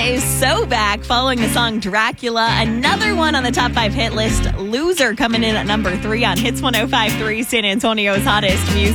is so back following the song Dracula. Another one on the top 5 hit list. Loser coming in at number 3 on Hits 105.3, San Antonio's hottest music.